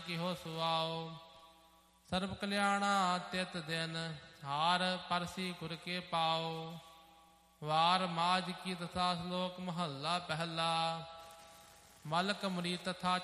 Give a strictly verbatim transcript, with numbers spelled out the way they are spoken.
ਕਿਹੋ ਸੁਆਓ। ਸਰਬ ਕਲਿਆਣਾ ਤਿਤ ਦਿਨ ਹਾਰ ਪਰਸੀ ਗੁਰ ਕੇ ਪਾਓ। ਵਾਰ ਮਾਝ ਕੀ ਤਥਾ ਸ਼ਲੋਕ ਮਹੱਲਾ ਪਹਿਲਾ। ਮਲਕ ਮੁਨੀ ਤਥਾ